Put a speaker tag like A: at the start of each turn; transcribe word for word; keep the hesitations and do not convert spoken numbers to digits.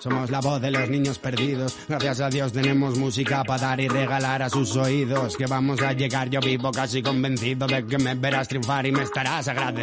A: Somos la voz de los niños perdidos. Gracias a Dios tenemos música para dar y regalar a sus oídos. Que vamos a llegar, yo vivo casi convencido de que me verás triunfar y me estarás agradecido.